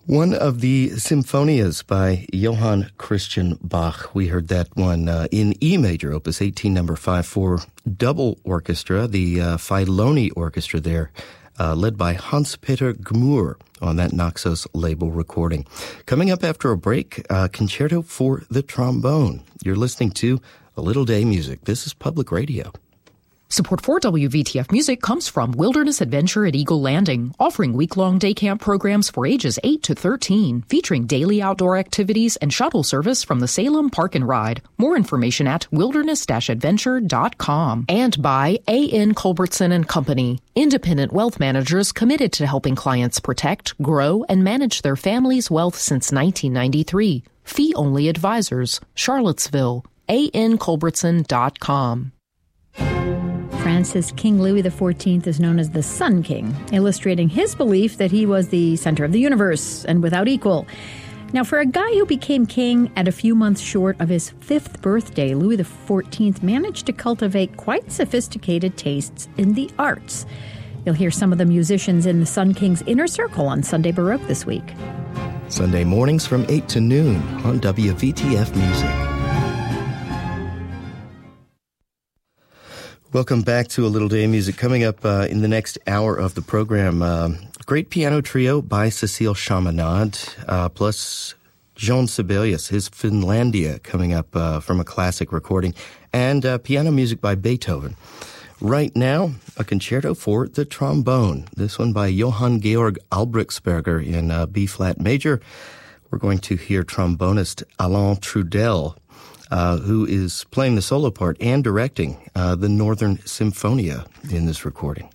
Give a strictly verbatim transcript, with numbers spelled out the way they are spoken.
One of the symphonias by Johann Christian Bach. We heard that one uh, in E major, opus eighteen, number five, for double orchestra, the uh, Filoni Orchestra there, uh, led by Hans-Peter Gmür on that Naxos label recording. Coming up after a break, uh, Concerto for the Trombone. You're listening to A Little Day Music. This is Public Radio. Support for W V T F Music comes from Wilderness Adventure at Eagle Landing, offering week-long day camp programs for ages eight to thirteen, featuring daily outdoor activities and shuttle service from the Salem Park and Ride. More information at wilderness dash adventure dot com. And by A N Culbertson and Company, independent wealth managers committed to helping clients protect, grow, and manage their family's wealth since nineteen ninety-three. Fee-only advisors, Charlottesville, A N Culbertson dot com. France's King Louis the fourteenth is known as the Sun King, illustrating his belief that he was the center of the universe and without equal. Now, for a guy who became king at a few months short of his fifth birthday, Louis the fourteenth managed to cultivate quite sophisticated tastes in the arts. You'll hear some of the musicians in the Sun King's inner circle on Sunday Baroque this week. Sunday mornings from eight to noon on W V T F Music. Welcome back to A Little Day of Music. Coming up uh, in the next hour of the program, uh, great piano trio by Cécile Chaminade, uh, plus Jean Sibelius, his Finlandia, coming up uh, from a classic recording, and uh, piano music by Beethoven. Right now, a concerto for the trombone. This one by Johann Georg Albrechtsberger in uh, B-flat major. We're going to hear trombonist Alain Trudel, Uh, who is playing the solo part and directing uh, the Northern Symphonia in this recording.